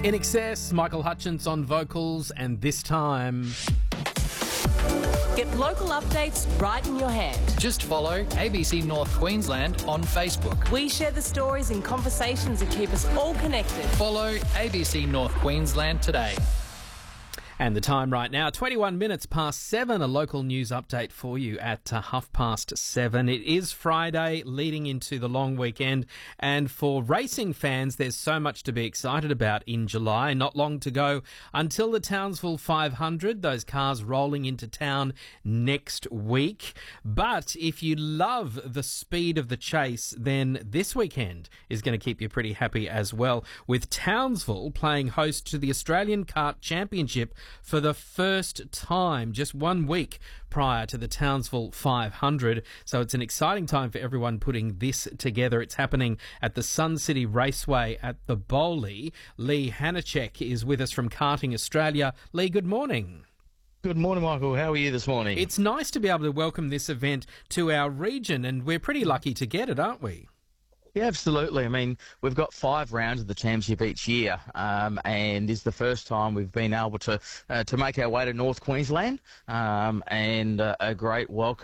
In Excess, Michael Hutchence on vocals, and this time... Get local updates right in your hand. Just follow ABC North Queensland on Facebook. We share the stories and conversations that keep us all connected. Follow ABC North Queensland today. And the time right now, 21 minutes past 7, a local news update for you at 7:30. It is Friday, leading into the long weekend, and for racing fans, there's so much to be excited about in July. Not long to go until the Townsville 500, those cars rolling into town next week. But if you love the speed of the chase, then this weekend is going to keep you pretty happy as well, with Townsville playing host to the Australian Kart Championship for the first time, just 1 week prior to the Townsville 500. So it's an exciting time for everyone putting this together. It's happening at the Sun City Raceway at the Bowley. Lee Hanachek is with us from Karting Australia. Lee, good morning. Good morning, Michael. How are you this morning? It's nice to be able to welcome this event to our region, and we're pretty lucky to get it, aren't we? Yeah, absolutely. I mean, we've got 5 rounds of the championship each year, and it's the first time we've been able to make our way to North Queensland, and a great welcome